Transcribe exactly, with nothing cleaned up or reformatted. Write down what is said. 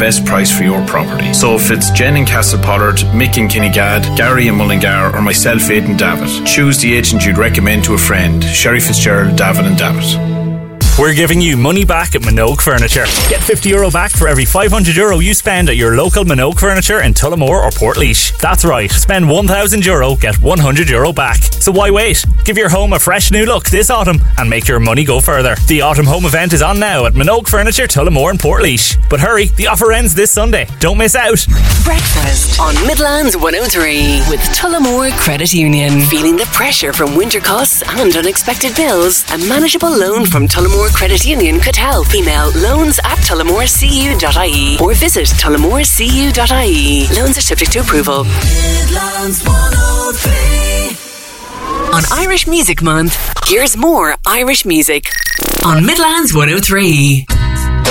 best price for your property. So if it's Jen in Castlepollard, Mick in Kinnegad, Gary in Mullingar, or myself, Aidan Davitt, choose the agent you'd recommend to a friend. Sherry Fitzgerald, Davitt and Davitt. We're giving you money back at Minogue Furniture. Get fifty euro back for every five hundred euro you spend at your local Minogue Furniture in Tullamore or Portlaoise. That's right, spend one thousand euro, get one hundred euro back. So why wait? Give your home a fresh new look this autumn and make your money go further. The autumn home event is on now at Minogue Furniture, Tullamore and Portlaoise. But hurry, the offer ends this Sunday. Don't miss out. Breakfast on Midlands one oh three with Tullamore Credit Union. Feeling the pressure from winter costs and unexpected bills? A manageable loan from Tullamore Credit Union could help. Email loans at tullamore c u dot i e or visit tullamore c u dot i e. Loans are subject to approval. Midlands one oh three. On Irish Music Month, here's more Irish music on Midlands one oh three.